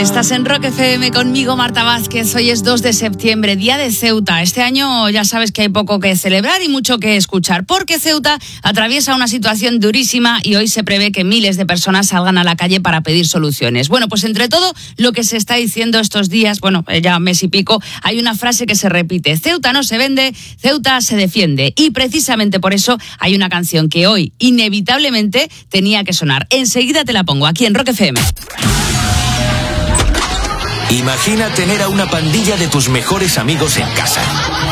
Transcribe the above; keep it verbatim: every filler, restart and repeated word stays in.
Estás en Rock F M conmigo, Marta Vázquez. Hoy es dos de septiembre, día de Ceuta. Este año ya sabes que hay poco que celebrar y mucho que escuchar, porque Ceuta atraviesa una situación durísima y hoy se prevé que miles de personas salgan a la calle para pedir soluciones. Bueno, pues entre todo lo que se está diciendo estos días, bueno, ya mes y pico, hay una frase que se repite: Ceuta no se vende, Ceuta se defiende. Y precisamente por eso hay una canción que hoy inevitablemente tenía que sonar. Enseguida te la pongo aquí en Rock F M. Imagina tener a una pandilla de tus mejores amigos en casa.